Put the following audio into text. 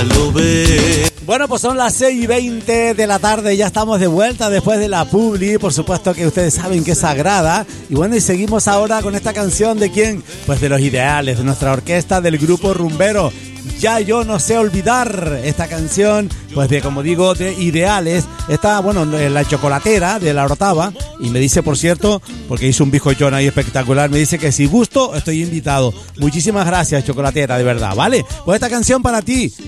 lo ve. Bueno, pues son las 6:20 de la tarde, ya estamos de vuelta después de la publi, por supuesto que ustedes saben que es sagrada. Y bueno, y seguimos ahora con esta canción de ¿quién? Pues de Los Ideales, de nuestra orquesta del grupo rumbero. Ya yo no sé olvidar esta canción, pues de, como digo, de Ideales. Está, bueno, la chocolatera de La Orotava. Y me dice, por cierto, porque hizo un bizcochón ahí espectacular, me dice que si gusto, estoy invitado. Muchísimas gracias, chocolatera, de verdad, ¿vale? Pues esta canción para ti.